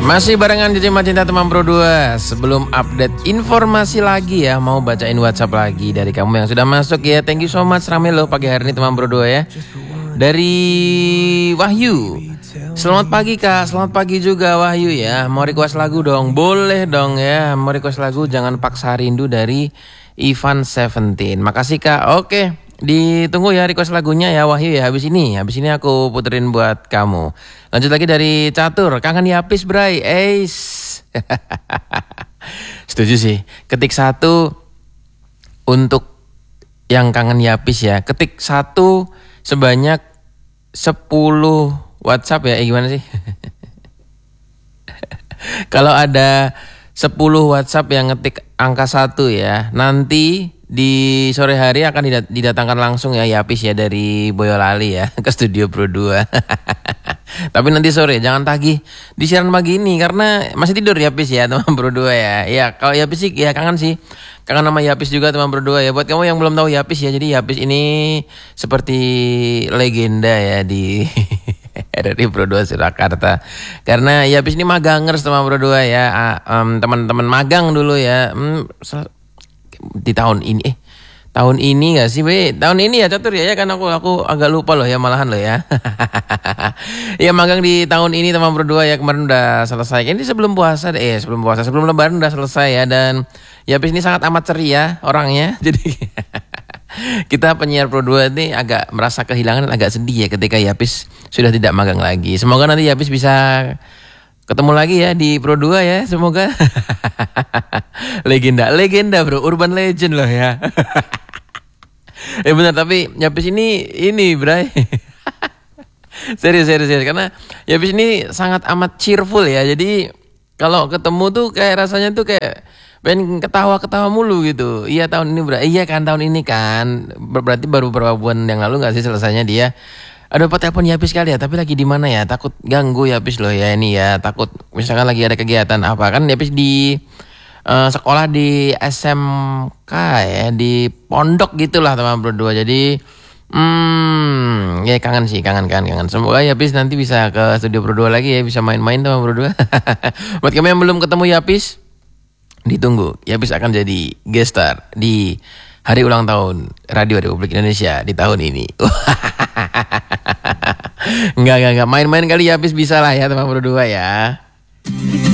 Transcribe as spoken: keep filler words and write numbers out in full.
Masih barengan Jejema Cinta Teman Pro dua. Sebelum update informasi lagi ya, mau bacain WhatsApp lagi dari kamu yang sudah masuk ya. Thank you so much, rame loh pagi hari ini Teman Pro dua ya. Dari Wahyu, selamat pagi kak, selamat pagi juga Wahyu ya. Mau request lagu dong? Boleh dong ya. Mau request lagu Jangan Paksa Rindu dari Ivan Seventeen. Makasih kak. Oke, ditunggu ya request lagunya ya Wahyu ya. Habis ini, habis ini aku puterin buat kamu. Lanjut lagi dari Catur, kangen Yapis Bray. Eis. Setuju sih. Ketik satu untuk yang kangen Yapis ya. Ketik satu sebanyak sepuluh WhatsApp ya. Eh, gimana sih? Kalau ada sepuluh WhatsApp yang ngetik angka satu ya, nanti di sore hari akan didatangkan langsung ya Yapis ya dari Boyolali ya ke Studio Pro dua. Tapi nanti sore jangan tagih di siaran pagi ini karena masih tidur Yapis ya teman Pro dua ya. Ya kalau Yapis sih ya kangen sih. Kangen nama Yapis juga teman Pro dua ya. Buat kamu yang belum tahu Yapis ya, jadi Yapis ini seperti legenda ya di R R I Pro dua Surakarta. Karena Yapis ini magangers teman Pro dua ya. Um, teman-teman magang dulu ya. Hmm, di tahun ini eh tahun ini nggak sih be tahun ini ya Catur ya, ya kan aku aku agak lupa loh ya malahan loh ya. Ya magang di tahun ini teman Pro dua ya, kemarin udah selesai. Ini sebelum puasa eh sebelum puasa sebelum lebaran udah selesai ya. Dan Yapis ini sangat amat ceria orangnya. Jadi kita penyiar Pro dua ini agak merasa kehilangan dan agak sedih ya ketika Yapis sudah tidak magang lagi. Semoga nanti Yapis bisa ketemu lagi ya di Pro dua ya, semoga. Legenda, legenda bro, urban legend loh ya. Eh benar, tapi Yapis ini ini bray. serius, serius, serius. Karena Yapis ini sangat amat cheerful ya. Jadi kalau ketemu tuh kayak rasanya tuh kayak pengen ketawa-ketawa mulu gitu. Iya tahun ini bro, iya kan tahun ini kan. Berarti baru beberapa bulan yang lalu nggak sih selesainya dia. Ada apa telepon Yapis kali ya, tapi lagi di mana ya? Takut ganggu Yapis loh ya ini ya. Takut misalkan lagi ada kegiatan apa kan Yapis di uh, sekolah di S M K ya, di pondok gitulah teman Pro dua. Jadi hmm, ya kangen sih, kangen kan, kangen. Semoga Yapis nanti bisa ke Studio Pro dua lagi ya, bisa main-main teman Pro dua. Buat kamu yang belum ketemu Yapis, ditunggu. Yapis akan jadi guest star di hari ulang tahun Radio Republik Indonesia di tahun ini. Enggak, enggak, enggak. Main-main kali Yapis bisa lah ya teman Pro dua ya.